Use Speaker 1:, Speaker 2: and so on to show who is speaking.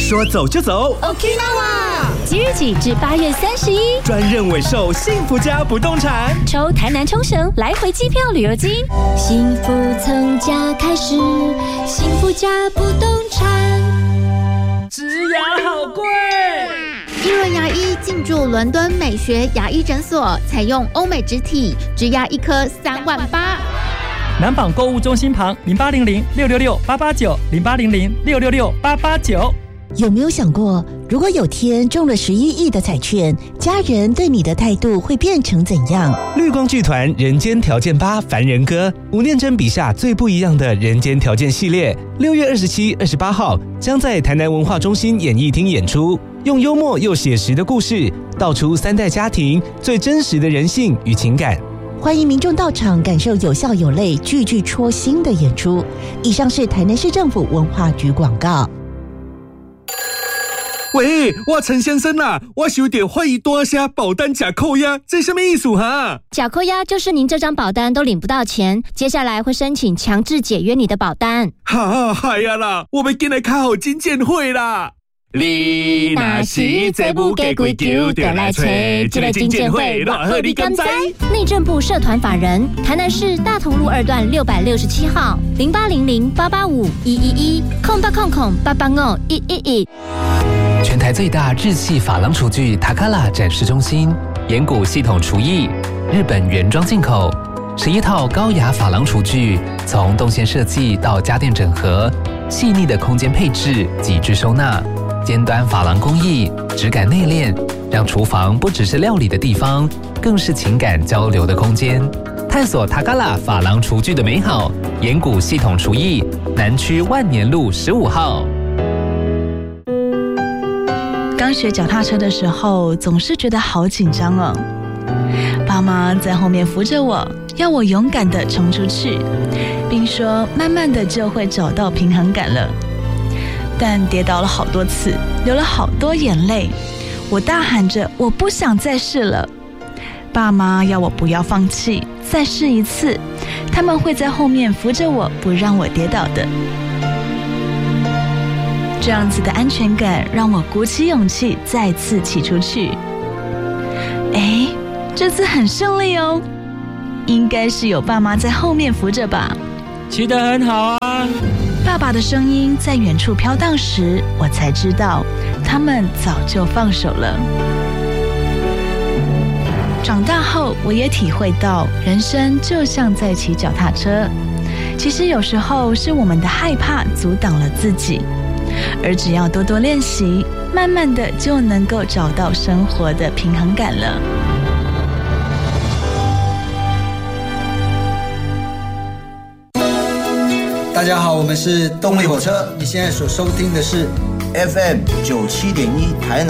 Speaker 1: 说走就走
Speaker 2: ，Okinawa。即日起至8月31，
Speaker 1: 专任委售幸福家不动产，
Speaker 2: 抽台南冲绳来回机票旅游金。幸福从家开始，幸福家不动产。
Speaker 3: 植牙好贵。
Speaker 4: 一轮牙医进驻伦敦美学牙医诊所，采用欧美植体，植牙一颗3万8。
Speaker 3: 南港购物中心旁0800-666-889，0800-666-889。
Speaker 5: 有没有想过，如果有天中了11亿的彩券，家人对你的态度会变成怎样？
Speaker 6: 绿光剧团《人间条件8》凡人歌，吴念真笔下最不一样的人间条件系列，6月27、28号将在台南文化中心演艺厅演出，用幽默又写实的故事，道出3代家庭最真实的人性与情感。
Speaker 5: 欢迎民众到场感受有笑有泪、句句戳心的演出。以上是台南市政府文化局广告。
Speaker 1: 喂，我陈先生啊，我有点怀疑大声保单假扣押，这什么意思哈？
Speaker 2: 假扣押就是您这张保单都领不到钱，接下来会申请强制解约你的保单。
Speaker 1: 哈，嗨呀啦，我们进来开好金鉴会啦！你若是这不给归咎，就来找这个金鉴会，偌好你敢知？
Speaker 2: 内政部社团法人台南市大同路2段667号0800-885-111-0800-885-111。
Speaker 7: 全台最大日系珐琅厨具塔卡拉展示中心，岩谷系统厨艺，日本原装进口，11套高雅珐琅厨具，从动线设计到家电整合，细腻的空间配置，极致收纳，尖端珐琅工艺，质感内敛，让厨房不只是料理的地方，更是情感交流的空间。探索塔卡拉珐琅厨具的美好，岩谷系统厨艺，南区万年路15号。
Speaker 8: 刚学脚踏车的时候，总是觉得好紧张哦。爸妈在后面扶着我，要我勇敢地冲出去，并说慢慢的就会找到平衡感了。但跌倒了好多次，流了好多眼泪，我大喊着我不想再试了。爸妈要我不要放弃，再试一次，他们会在后面扶着我，不让我跌倒的。这样子的安全感让我鼓起勇气再次骑出去。哎，这次很顺利哦，应该是有爸妈在后面扶着吧。
Speaker 3: 骑得很好啊。
Speaker 8: 爸爸的声音在远处飘荡时，我才知道他们早就放手了。长大后，我也体会到人生就像在骑脚踏车，其实有时候是我们的害怕阻挡了自己，而只要多多练习，慢慢的就能够找到生活的平衡感了。
Speaker 9: 大家好，我们是动力火车，你现在所收听的是 FM 97.1台南